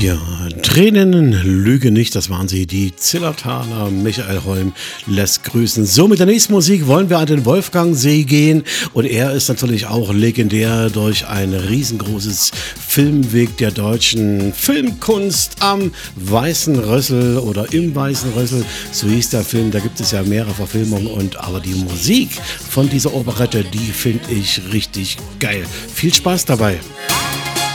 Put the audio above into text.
Ja, Tränen lügen nicht, das waren sie, die Zillertaler. Michael Holm lässt grüßen. So, mit der nächsten Musik wollen wir an den Wolfgangsee gehen und er ist natürlich auch legendär durch ein riesengroßes Filmweg der deutschen Filmkunst am Weißen Rössel oder im Weißen Rössel, so hieß der Film, da gibt es ja mehrere Verfilmungen aber die Musik von dieser Operette, die finde ich richtig geil. Viel Spaß dabei.